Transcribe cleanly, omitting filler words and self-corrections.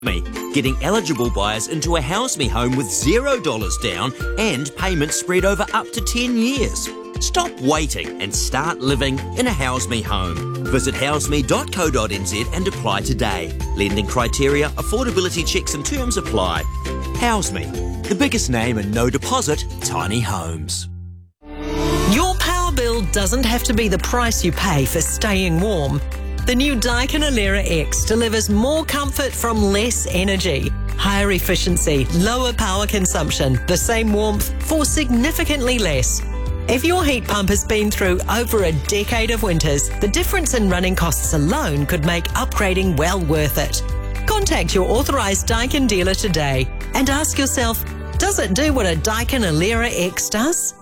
Me, getting eligible buyers into a House Me home with $0 down and payments spread over up to 10 years. Stop waiting and start living in a House Me home. Visit houseme.co.nz and apply today. Lending criteria, affordability checks and terms apply. House Me, the biggest name in no deposit tiny homes. Your power bill doesn't have to be the price you pay for staying warm. The new Daikin Alera X delivers more comfort from less energy, higher efficiency, lower power consumption, the same warmth for significantly less. If your heat pump has been through over a decade of winters, the difference in running costs alone could make upgrading well worth it. Contact your authorised Daikin dealer today and ask yourself, does it do what a Daikin Alera X does?